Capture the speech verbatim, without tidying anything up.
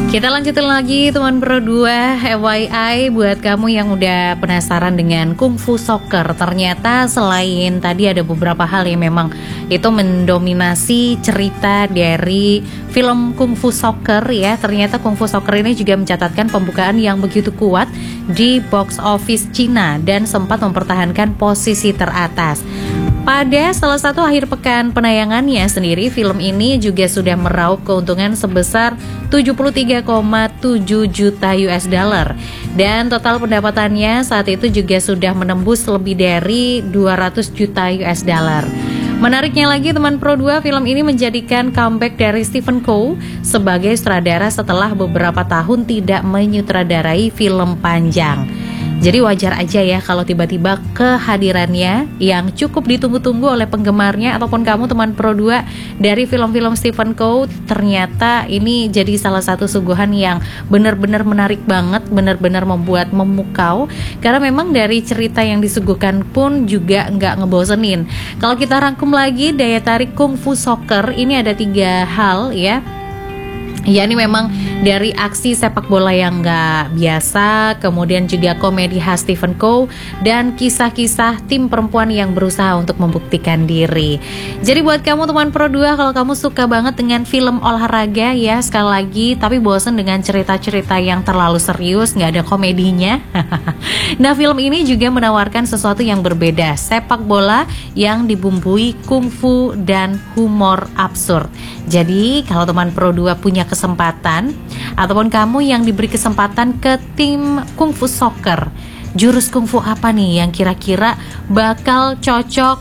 Kita lanjutin lagi teman Pro dua F Y I buat kamu yang udah penasaran dengan Kung Fu Soccer. Ternyata selain tadi ada beberapa hal yang memang itu mendominasi cerita dari film Kung Fu Soccer ya. Ternyata Kung Fu Soccer ini juga mencatatkan pembukaan yang begitu kuat di box office Cina dan sempat mempertahankan posisi teratas. Pada salah satu akhir pekan penayangannya sendiri, film ini juga sudah meraup keuntungan sebesar tujuh puluh tiga koma tujuh juta U S dollar dan total pendapatannya saat itu juga sudah menembus lebih dari dua ratus juta U S dollar. Menariknya lagi teman Pro dua, film ini menjadikan comeback dari Stephen Chow sebagai sutradara setelah beberapa tahun tidak menyutradarai film panjang. Jadi wajar aja ya kalau tiba-tiba kehadirannya yang cukup ditunggu-tunggu oleh penggemarnya ataupun kamu teman Pro dua dari film-film Stephen Chow, ternyata ini jadi salah satu suguhan yang benar-benar menarik banget, benar-benar membuat memukau. Karena memang dari cerita yang disuguhkan pun juga nggak ngebosenin. Kalau kita rangkum lagi daya tarik Kung Fu Soccer, ini ada tiga hal ya. Ya, ini memang dari aksi sepak bola yang nggak biasa, kemudian juga komedi khas Stephen Chow, dan kisah-kisah tim perempuan yang berusaha untuk membuktikan diri. Jadi buat kamu teman Pro dua, kalau kamu suka banget dengan film olahraga ya, sekali lagi, tapi bosan dengan cerita-cerita yang terlalu serius, nggak ada komedinya. Nah, film ini juga menawarkan sesuatu yang berbeda, sepak bola yang dibumbui kungfu dan humor absurd. Jadi kalau teman Pro dua punya kesempatan ataupun kamu yang diberi kesempatan ke tim Kung Fu Soccer, jurus kungfu apa nih yang kira-kira bakal cocok